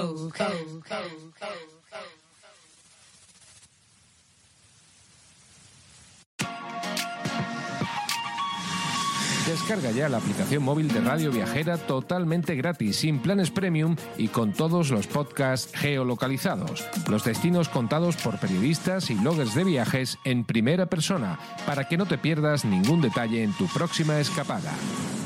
Descarga ya la aplicación móvil de Radio Viajera totalmente gratis, sin planes premium y con todos los podcasts geolocalizados. Los destinos contados por periodistas y bloggers de viajes en primera persona, para que no te pierdas ningún detalle en tu próxima escapada.